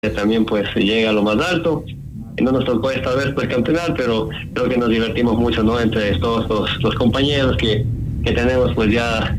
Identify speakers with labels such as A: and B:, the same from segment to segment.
A: también pues llega a lo más alto. No nos tocó esta vez pues campeonar, pero creo que nos divertimos mucho, ¿no? Entre todos los compañeros que tenemos pues ya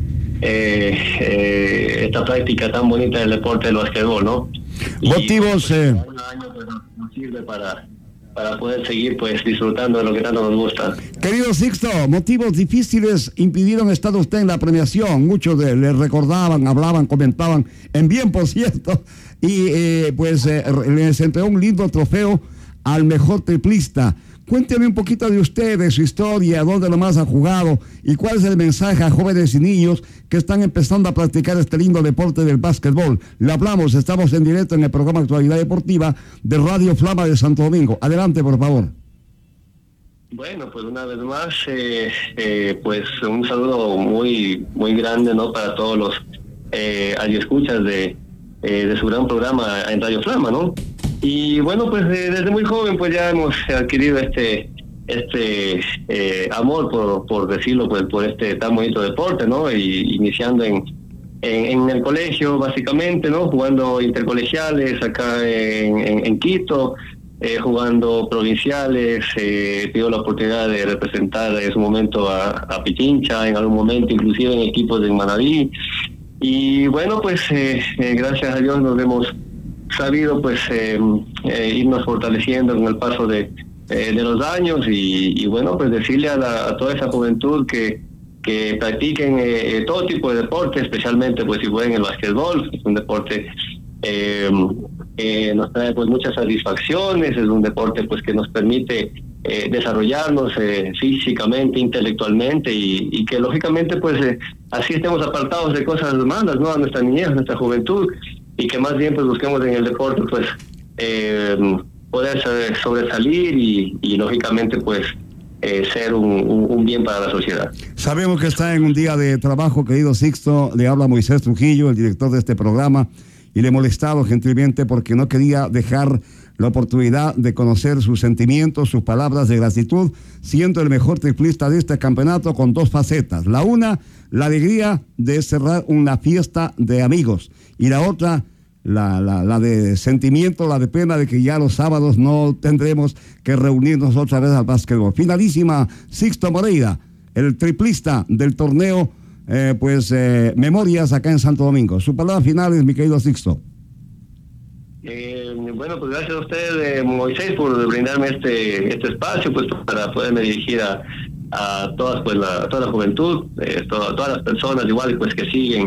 A: esta práctica tan bonita del deporte del básquetbol, ¿no?
B: Motivos...
A: Y, pues, un año pues, nos sirve para poder seguir pues disfrutando de lo que tanto nos gusta.
B: Querido Sixto, motivos difíciles impidieron estar usted en la premiación. Muchos le recordaban, hablaban, comentaban, en bien por cierto, y les entregó un lindo trofeo al mejor triplista. Cuénteme un poquito de usted, de su historia, dónde nomás ha jugado y cuál es el mensaje a jóvenes y niños que están empezando a practicar este lindo deporte del básquetbol. Le hablamos, estamos en directo en el programa Actualidad Deportiva de Radio Flama de Santo Domingo. Adelante, por favor.
A: Bueno, pues una vez más, pues un saludo muy muy grande, ¿no? Para todos los radioescuchas de su gran programa en Radio Flama, ¿no? Y bueno, pues desde muy joven pues ya hemos adquirido este amor, por decirlo, pues por este tan bonito deporte, ¿no? Y iniciando en el colegio básicamente, ¿no? Jugando intercolegiales acá en Quito, jugando provinciales, tuve la oportunidad de representar en su momento a Pichincha, en algún momento inclusive en equipos de Manaví. Y bueno, pues gracias a Dios nos hemos sabido pues irnos fortaleciendo con el paso de los años y bueno, pues decirle a toda esa juventud que practiquen todo tipo de deporte, especialmente pues si juegan el básquetbol. Es un deporte nos trae pues muchas satisfacciones, es un deporte pues que nos permite desarrollarnos físicamente, intelectualmente y que lógicamente pues así estemos apartados de cosas malas, ¿no? A nuestra niñez, a nuestra juventud, y que más bien pues busquemos en el deporte pues poder sobresalir y lógicamente pues ser un bien para la sociedad.
B: Sabemos que está en un día de trabajo, querido Sixto. Le habla Moisés Trujillo, el director de este programa, y le he molestado gentilmente porque no quería dejar la oportunidad de conocer sus sentimientos, sus palabras de gratitud, siendo el mejor triplista de este campeonato con dos facetas. La una, la alegría de cerrar una fiesta de amigos, y la otra, la de sentimiento, la de pena de que ya los sábados no tendremos que reunirnos otra vez al básquetbol. Finalísima, Sixto Moreira, el triplista del torneo, Memorias acá en Santo Domingo. Su palabra final es, mi querido Sixto.
A: Bueno, pues gracias a usted, Moisés, por brindarme este espacio, pues para poderme dirigir a todas, pues toda la juventud, todas las personas igual pues que siguen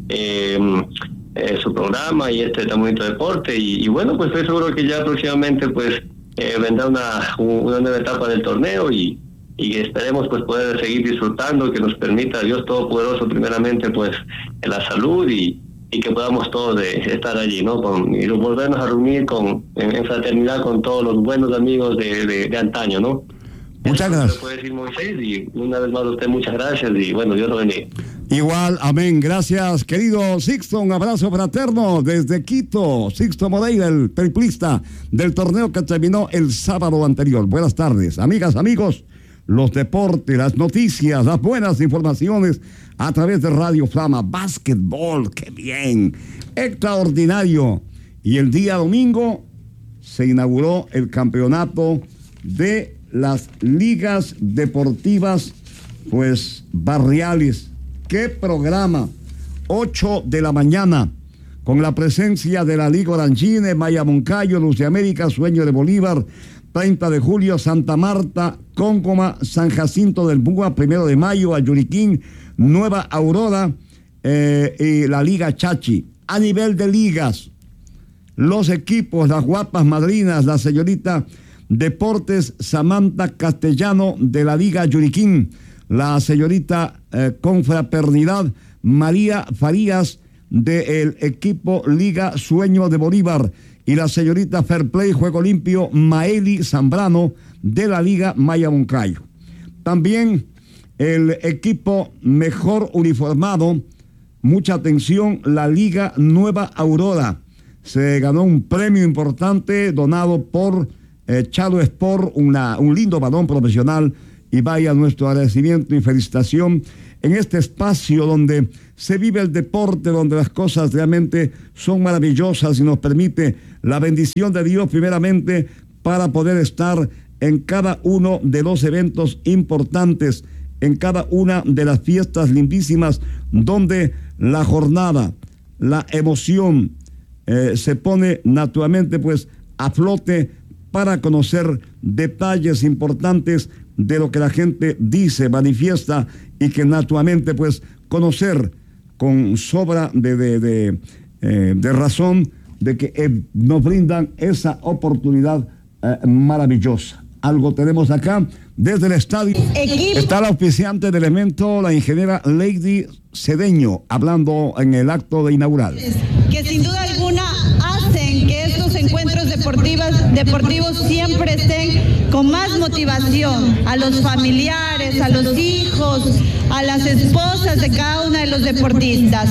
A: su programa y este tan bonito deporte, y bueno, pues estoy seguro que ya próximamente pues vendrá una nueva etapa del torneo y esperemos pues poder seguir disfrutando, que nos permita Dios Todopoderoso primeramente pues en la salud y que podamos todos estar allí, ¿no? Y volvernos a reunir en fraternidad con todos los buenos amigos de antaño, ¿no?
B: Muchas gracias.
A: Puede decir Moisés, y una vez más a usted muchas gracias y bueno, Dios lo bendiga.
B: Igual, amén, gracias querido Sixto, un abrazo fraterno desde Quito. Sixto Moreira, el triplista del torneo que terminó el sábado anterior. Buenas tardes, amigas, amigos. Los deportes, las noticias, las buenas informaciones a través de Radio Flama. Básquetbol, qué bien, extraordinario. Y el día domingo se inauguró el campeonato de las ligas deportivas pues barriales. ¡Qué programa! 8 de la mañana, con la presencia de la Liga Orangine, Maya Moncayo, Luz de América, Sueño de Bolívar, 30 de julio, Santa Marta, Cóncoma, San Jacinto del Búa, 1 de mayo, Ayuriquín, Nueva Aurora y la Liga Chachi. A nivel de ligas, los equipos, las guapas madrinas, la señorita Deportes Samantha Castellano de la Liga Ayuriquín, la señorita Confraternidad María Farías del equipo Liga Sueño de Bolívar, y la señorita Fair Play Juego Limpio Maeli Zambrano de la Liga Maya Moncayo. También el equipo mejor uniformado, mucha atención, la Liga Nueva Aurora. Se ganó un premio importante donado por Chalo Sport, un lindo balón profesional, y vaya nuestro agradecimiento y felicitación en este espacio donde se vive el deporte, donde las cosas realmente son maravillosas y nos permite la bendición de Dios primeramente para poder estar en cada uno de los eventos importantes, en cada una de las fiestas lindísimas donde la jornada, la emoción se pone naturalmente pues a flote para conocer detalles importantes de lo que la gente dice, manifiesta, y que naturalmente pues conocer con sobra de razón de que nos brindan esa oportunidad maravillosa. Algo tenemos acá desde el estadio. Está la auspiciante del evento, la ingeniera Lady Cedeño, hablando en el acto de inaugural.
C: Que sin duda alguna hacen que estos encuentros deportivos siempre estén con más motivación a los familiares, a los hijos, a las esposas de cada uno de los deportistas.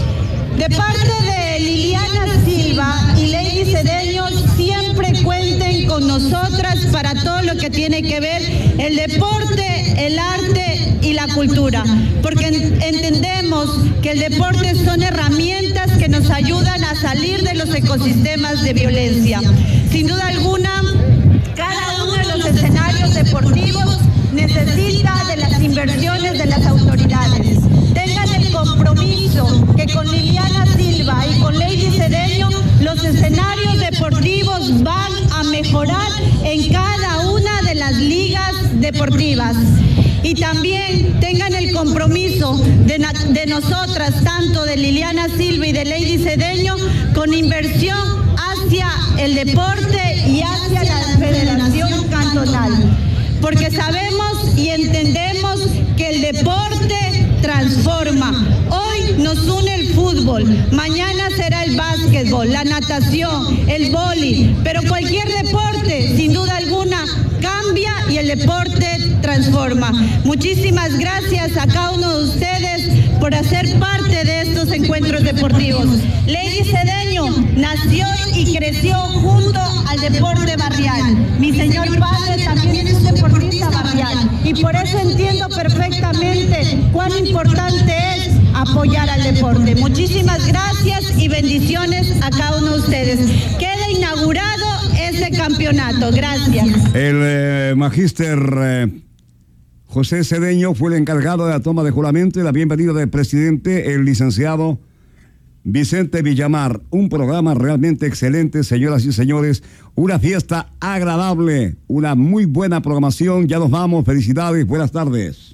C: De parte de Liliana Silva y Lady Cedeño, siempre cuenten con nosotras para todo lo que tiene que ver el deporte, el arte y la cultura, porque entendemos que el deporte son herramientas que nos ayudan a salir de los ecosistemas de violencia. Sin duda alguna, cada uno de los escenarios deportivos necesita de las inversiones de las autoridades. Tengan el compromiso que con Liliana Silva y con Lady Cedeño los escenarios deportivos van a mejorar en cada una de las ligas deportivas. Y también tengan el compromiso de nosotras, tanto de Liliana Silva y de Lady Cedeño, con inversión hacia el deporte y hacia la Federación Cantonal. Porque sabemos y entendemos que el deporte transforma. Hoy nos une el fútbol, mañana será el básquetbol, la natación, el vóley, pero cualquier deporte, sin duda alguna, cambia y el deporte transforma. Muchísimas gracias a cada uno de ustedes por hacer parte de estos encuentros deportivos. Lady Cedeño nació y creció junto al deporte barrial. Mi señor padre también es un deportista barrial y por eso entiendo perfectamente cuán importante es apoyar al deporte. Muchísimas gracias y bendiciones a cada uno de ustedes. Queda inaugurado este campeonato. Gracias.
B: El magíster José Cedeño fue el encargado de la toma de juramento y la bienvenida del presidente, el licenciado Vicente Villamar. Un programa realmente excelente, señoras y señores. Una fiesta agradable, una muy buena programación. Ya nos vamos. Felicidades. Buenas tardes.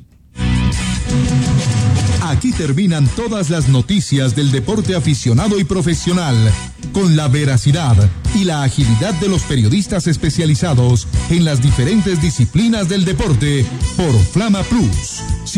D: Aquí terminan todas las noticias del deporte aficionado y profesional, con la veracidad y la agilidad de los periodistas especializados en las diferentes disciplinas del deporte por Flama Plus.